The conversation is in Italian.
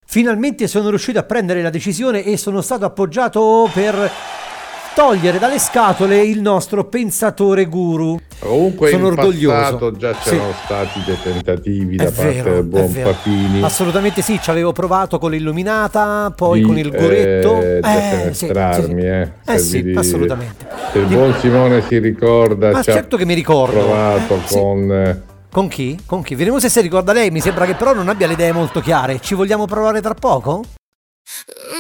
Finalmente sono riuscito a prendere la decisione e sono stato appoggiato per togliere dalle scatole il nostro pensatore guru. Comunque sono in passato orgoglioso. già c'erano stati dei tentativi È da parte vero, del è buon vero. Papini Assolutamente sì, ci avevo provato con l'illuminata, poi di con il goretto. defenestrarmi, Sì, assolutamente. Se il buon Simone si ricorda, Ma ci ha certo che mi ricordo. provato Sì. Con chi? Con chi? Vediamo se si ricorda lei. Mi sembra che però non abbia le idee molto chiare. Ci vogliamo provare tra poco?